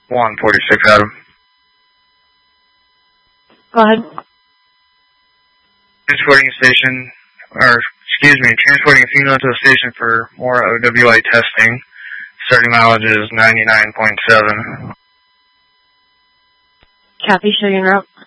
146 Adam. Go ahead. Transporting a female to a station for more OWI testing. Starting mileage is 99.7. Kathy, show you en route.